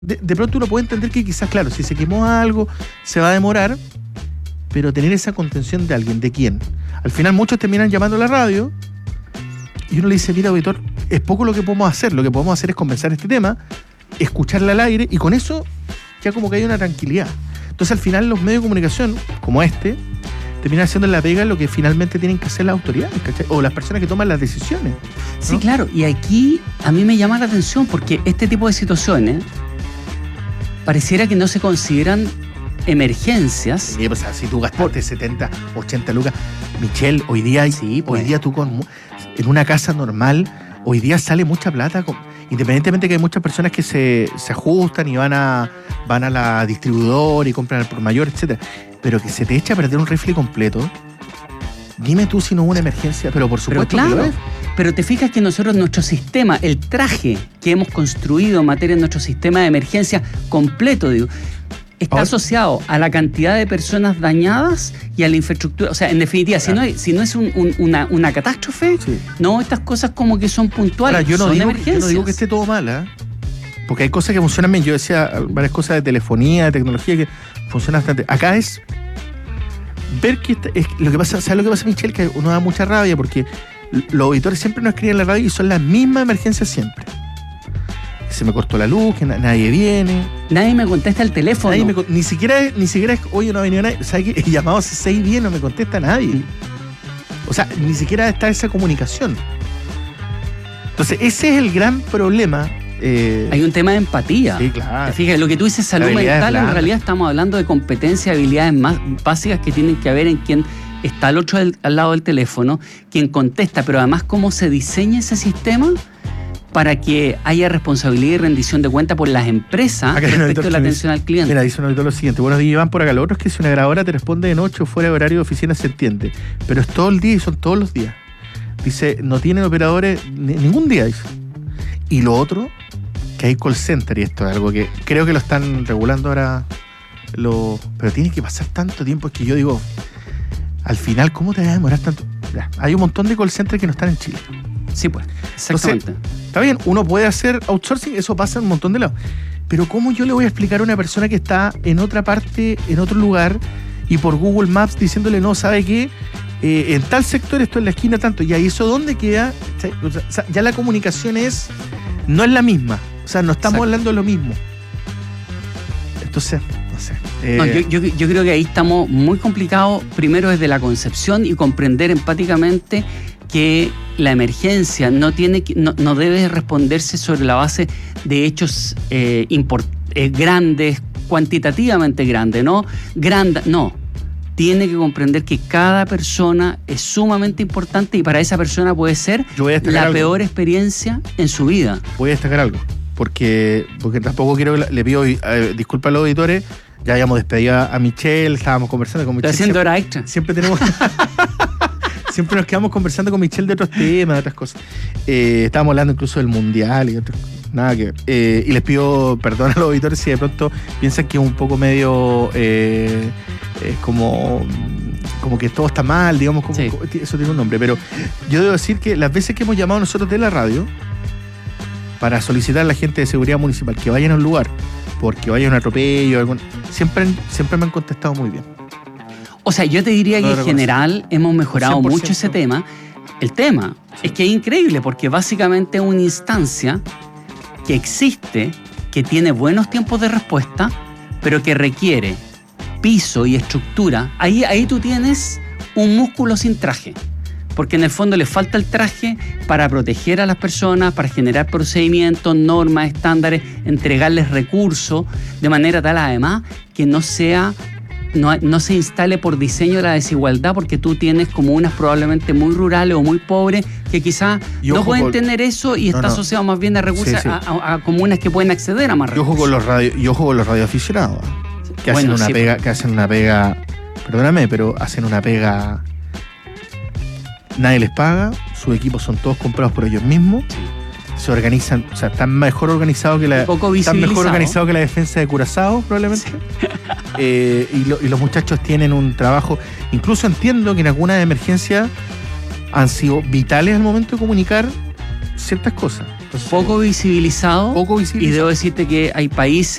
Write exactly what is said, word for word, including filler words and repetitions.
de, de pronto uno puede entender que quizás, claro, si se quemó algo, se va a demorar, pero tener esa contención de alguien, ¿de quién? Al final muchos terminan llamando a la radio y uno le dice, mira, auditor, es poco lo que podemos hacer, lo que podemos hacer es conversar este tema, escucharla al aire, y con eso ya como que hay una tranquilidad. Entonces al final los medios de comunicación, como este, terminan haciendo en la pega lo que finalmente tienen que hacer las autoridades, ¿cachai? O las personas que toman las decisiones, ¿no? Sí, claro, y aquí a mí me llama la atención porque este tipo de situaciones pareciera que no se consideran emergencias. Sí, pues, si tú gastaste por setenta, ochenta lucas, Michelle, hoy día, hay, sí, pues. hoy día tú con, en una casa normal, hoy día sale mucha plata, con, independientemente que hay muchas personas que se, se ajustan y van a, van a la distribuidora y compran al por mayor, etcétera. Pero que se te echa a perder un rifle completo, dime tú si no hubo una emergencia, pero por supuesto pero claro, que lo es. Pero te fijas que nosotros, nuestro sistema, el traje que hemos construido en materia de nuestro sistema de emergencia completo, digo, está Ahora, asociado a la cantidad de personas dañadas y a la infraestructura. O sea, en definitiva, claro. si no, es, si no es un, un, una, una catástrofe, sí. no, estas cosas como que son puntuales, Ahora, yo no son digo, emergencias. Yo no digo que esté todo mal, ¿eh? Porque hay cosas que funcionan bien. Yo decía varias cosas de telefonía, de tecnología que funcionan bastante. Acá es ver que esta, es, lo que pasa, ¿sabes lo que pasa, Michelle? Que uno da mucha rabia porque los auditores siempre nos escriben en la radio y son las mismas emergencias siempre. Se me cortó la luz, que na- nadie viene. Nadie me contesta el teléfono. Nadie me, ni siquiera, ni siquiera es, oye, no ha venido nadie. ¿Sabes qué? He llamado hace seis días, no me contesta nadie. O sea, ni siquiera está esa comunicación. Entonces, ese es el gran problema. Eh, Hay un tema de empatía. Sí, claro. Fíjate, lo que tú dices, salud mental, en realidad estamos hablando de competencias, habilidades más básicas que tienen que haber en quien está al otro del, al lado del teléfono, quien contesta, pero además cómo se diseña ese sistema para que haya responsabilidad y rendición de cuenta por las empresas acá respecto a la atención al cliente. Mira, dice un auditor lo siguiente: buenos días, Iván, por acá. Lo otro es que si una grabadora te responde de noche o fuera de horario de oficina se entiende, pero es todo el día y son todos los días. Dice, no tienen operadores ni, ningún día, dice. Y lo otro, que hay call center, y esto es algo que creo que lo están regulando ahora, lo, pero tiene que pasar tanto tiempo, es que yo digo, al final, ¿cómo te vas a demorar tanto? Ya, hay un montón de call centers que no están en Chile. Sí, pues, exactamente. Entonces, está bien, uno puede hacer outsourcing, eso pasa en un montón de lados. Pero ¿cómo yo le voy a explicar a una persona que está en otra parte, en otro lugar, y por Google Maps diciéndole, no, ¿sabe qué? Eh, en tal sector, esto en la esquina, tanto, y ahí eso dónde queda? O sea, ya la comunicación es, no es la misma. O sea, no estamos Exacto. hablando de lo mismo. Entonces, no sé. Eh, no, yo, yo, yo creo que ahí estamos muy complicados, primero desde la concepción y comprender empáticamente que la emergencia no tiene que, no, no debe responderse sobre la base de hechos eh, import, eh, grandes, cuantitativamente grandes, ¿no? Grande, no. Tiene que comprender que cada persona es sumamente importante y para esa persona puede ser la algo. peor experiencia en su vida. Voy a destacar algo, porque, porque tampoco quiero, le pido eh, disculpas a los auditores, ya habíamos despedido a Michelle, estábamos conversando con Michelle. Estoy haciendo siempre, hora extra. Siempre tenemos... Siempre nos quedamos conversando con Michelle de otros temas, de otras cosas. Eh, estábamos hablando incluso del mundial y otras cosas. Nada que ver. Eh, y les pido perdón a los auditores si de pronto piensan que es un poco medio eh, eh, como, como que todo está mal, digamos, como, sí. como, eso tiene un nombre. Pero yo debo decir que las veces que hemos llamado nosotros de la radio para solicitar a la gente de seguridad municipal que vayan a un lugar porque vaya un atropello, algún, siempre, siempre me han contestado muy bien. O sea, yo te diría que en general hemos mejorado cien por ciento mucho ese tema. El tema sí. es que es increíble porque básicamente es una instancia que existe, que tiene buenos tiempos de respuesta, pero que requiere piso y estructura. Ahí, ahí tú tienes un músculo sin traje, porque en el fondo le falta el traje para proteger a las personas, para generar procedimientos, normas, estándares, entregarles recursos, de manera tal además que no sea... No, no se instale por diseño la desigualdad porque tú tienes comunas probablemente muy rurales o muy pobres que quizás no pueden con... tener eso y no, está no. asociado más bien a recursos sí, sí. A, a, a comunas que pueden acceder a más recursos. Yo juego con los radio, yo juego con los radioaficionados que bueno, hacen una sí, pega, que hacen una pega, perdóname, pero hacen una pega, nadie les paga, sus equipos son todos comprados por ellos mismos. Sí. Se organizan, o sea, están mejor organizados que la están mejor organizados que la defensa de Curazao, probablemente. Sí. Eh, y, lo, y los muchachos tienen un trabajo, incluso entiendo que en algunas emergencias han sido vitales al momento de comunicar ciertas cosas. Entonces, poco visibilizado. Poco visibilizado. Y debo decirte que hay países